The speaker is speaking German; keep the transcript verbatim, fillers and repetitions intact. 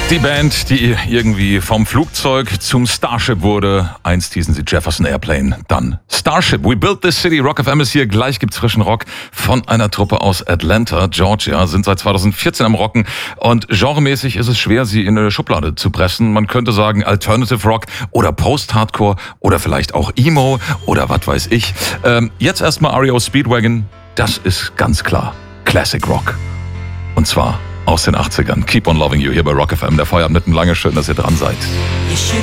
Die Band, die irgendwie vom Flugzeug zum Starship wurde. Einst hießen sie Jefferson Airplane, dann Starship. We built this city. Rock F M ist hier. Gleich gibt's frischen Rock von einer Truppe aus Atlanta, Georgia. Sind seit zweitausendvierzehn am Rocken. Und genremäßig ist es schwer, sie in eine Schublade zu pressen. Man könnte sagen Alternative Rock oder Post-Hardcore oder vielleicht auch Emo oder was weiß ich. Ähm, jetzt erstmal R E O Speedwagon. Das ist ganz klar Classic Rock. Und zwar aus den achtzigern. Keep on Loving You hier bei Rock F M. Der Feierabend mitten lange. Schön, dass ihr dran seid.